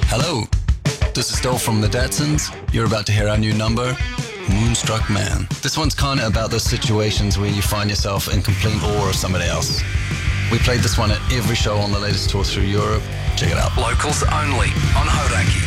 Hello, this is Dol from the Datsuns. You're about to hear our new number, Moonstruck Man. This one's kind of about those situations where you find yourself in complete awe of somebody else. We played this one at every show on the latest tour through Europe. Check it out. Locals only on Hauraki.